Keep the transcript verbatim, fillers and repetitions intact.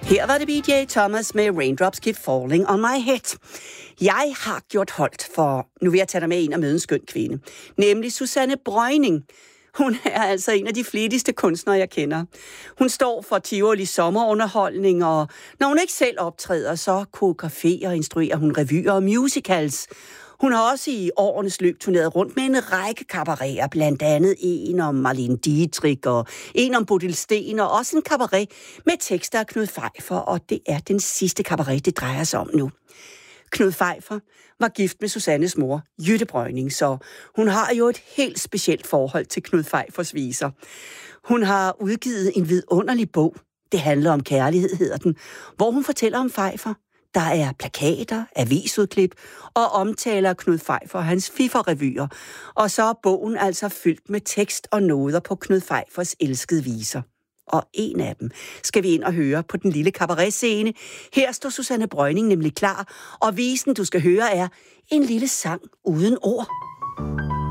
Her var det B J Thomas med Raindrops Keep Falling on My Head. Jeg har gjort holdt for, nu vil jeg tage dig med ind og møde en skøn kvinde, nemlig Susanne Breuning. Hun er altså en af de flittigste kunstnere, jeg kender. Hun står for Tivoli sommerunderholdning, og når hun ikke selv optræder, så koreograferer og instruerer hun revyer og musicals. Hun har også i årenes løb turneret rundt med en række kabareter, blandt andet en om Marlene Dietrich og en om Bodil Sten, og også en kabaret med tekster af Knud Pfeiffer, og det er den sidste kabaret, det drejer sig om nu. Knud Pfeiffer var gift med Susannes mor, Jytte Breuning, så hun har jo et helt specielt forhold til Knud Pfeiffers viser. Hun har udgivet en vidunderlig bog, det handler om kærlighed, hedder den, hvor hun fortæller om Pfeiffer. Der er plakater, avisudklip og omtaler Knud Pfeiffer og hans Pfeiffer-revyer. Og så er bogen altså fyldt med tekst og noder på Knud Pfeiffers elskede viser. Og en af dem skal vi ind og høre på den lille kabaretscene. Her står Susanne Breuning nemlig klar, og visen, du skal høre, er en lille sang uden ord.